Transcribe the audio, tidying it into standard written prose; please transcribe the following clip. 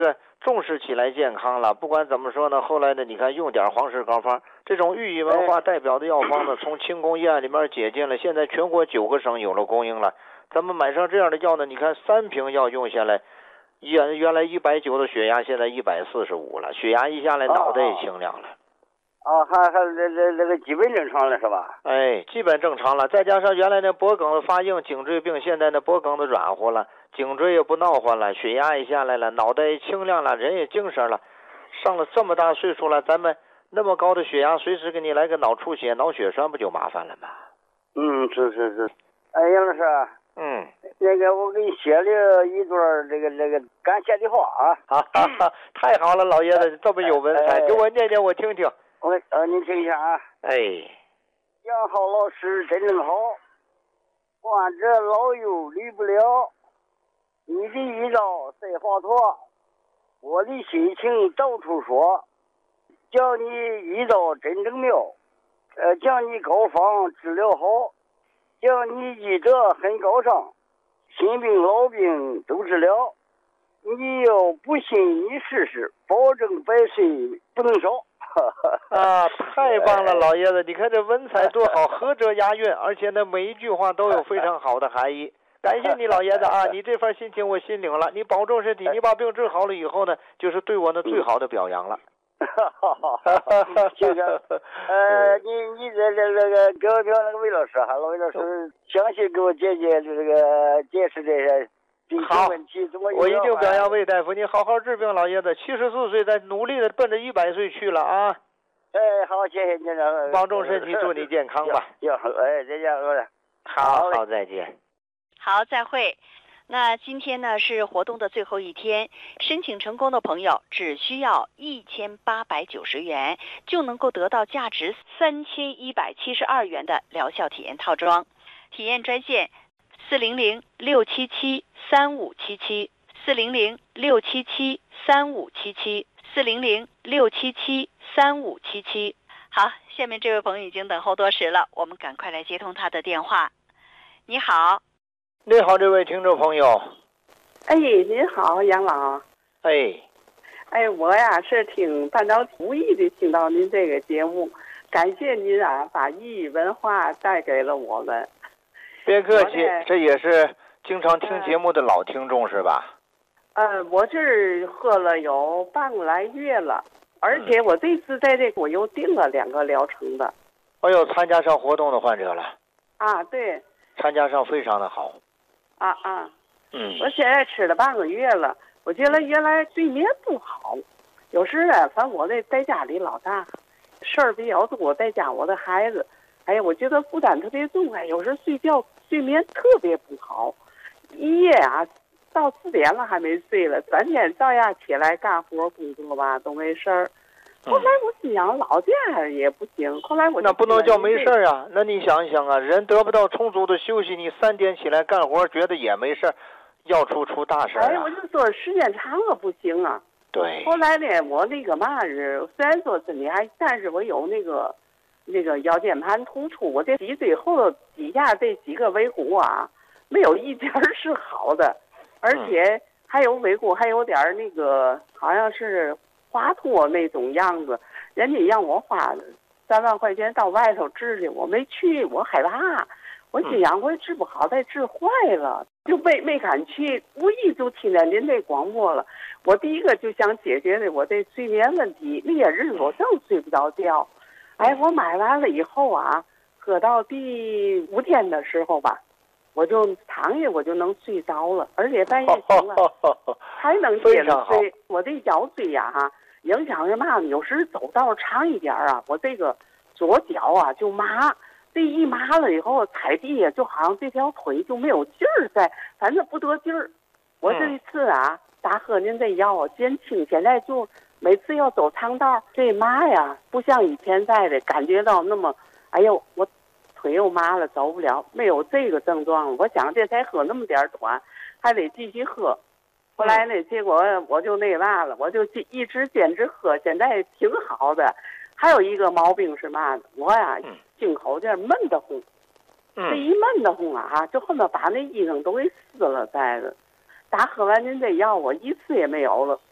对，重视起来健康了。不管怎么说呢，后来呢，你看用点黄氏膏方，这种寓意文化代表的药方呢，从轻工医案里面解禁了，现在全国9个省有了供应了。咱们买上这样的药呢，你看3瓶药用下来，原来190的血压，现在145了，血压一下来，脑袋也清亮了。 还那个基本正常了是吧？ 哎，基本正常了。再加上原来那脖梗子发硬，颈椎病，现在那脖梗子软和了，颈椎也不闹唤了，血压也下来了，脑袋也清亮了，人也精神了。上了这么大岁数了，咱们那么高的血压，随时给你来个脑出血、脑血栓，不就麻烦了吗？ 是。哎，杨老师。那个我给你写了一段这个感谢的话啊。 太好了，老爷子这么有文采，给我念念我听听。 您听一下啊。杨浩老师真正好，患者老幼离不了，你的医照赛华佗，我的心情到处说，叫你医照真正妙，叫你膏方治疗好，叫你医者很高尚，新病老病都治了，你要不信你试试，保证百岁不能少。 太棒了，老爷子，你看这文采多好，合辙押韵，而且呢每一句话都有非常好的含义。感谢你，老爷子啊，你这份心情我心领了，你保重身体，你把病治好了以后呢，就是对我呢最好的表扬了。 这个你这个给我那个魏老师哈，魏老师详细给我解释这些好问题怎么。 我一定表扬魏大夫，你好好治病，老爷子74岁在努力的奔着100岁去了啊。 好，谢谢您了， 保重身体，祝你健康吧。 再见。 好，再见。 好，再会。那今天呢是活动的最后一天，申请成功的朋友只需要1890元就能够得到价值3172元的疗效体验套装。体验专线400-677-3577，400-677-3577，400-677-3577。好，下面这位朋友已经等候多时了，我们赶快来接通他的电话。你好。 你好，这位听众朋友。 您好，杨老。 我呀是听半岛无意的听到您这个节目，感谢您啊，把异域文化带给了我们。 别客气，这也是经常听节目的老听众是吧？ 我这喝了有半个来月了，而且我这次在这我又订了2个疗程的。 参加上活动的患者了。 对。 参加上非常的好。 我现在吃了半个月了，我觉得原来睡眠不好，有时啊，反正我这在家里老大，事儿比较多，在家我的孩子，我觉得负担特别重，有时睡眠特别不好，一夜啊到4点了还没睡了，3天照样起来干活工作吧都没事儿。后来我心想老这样也不行，后来我那不能叫没事啊，那你想一想啊，人得不到充足的休息，你3点起来干活觉得也没事，要出大事啊。 我就说时间长了不行啊。 对。 后来呢，我那个虽然说身体但是我有那个腰间盘突出，我这脊椎后底下这几个尾骨啊，没有一点是好的，而且还有尾骨还有点那个好像是滑脱那种样子，人家让我花3万块钱到外头治去，我没去，我害怕，我心想我也治不好，再治坏了，就没敢去。无意就听见您这广播了，我第一个就想解决的我这睡眠问题，那些日子我正睡不着觉。我买完了以后啊，喝到第5天的时候吧，我就躺下我就能睡着了，而且半夜醒了还能接着睡。我这腰椎呀影响是嘛呢？有时走道长一点啊，我这个左脚啊就麻，这一麻了以后踩地下就好像这条腿就没有劲儿在，反正不得劲儿。我这一次啊打喝您这药减轻，现在就每次要走长道这麻呀不像以前在的感觉到那么我腿又麻了走不了，没有这个症状。我想这才喝那么点短还得继续喝。后来呢结果我就那嘛了，我就一直坚持喝，现在挺好的。还有一个毛病是嘛呢？我呀进口这闷得慌，这一闷得慌啊就恨不得把那衣裳都给撕了在了。打喝完您这药我一次也没有了。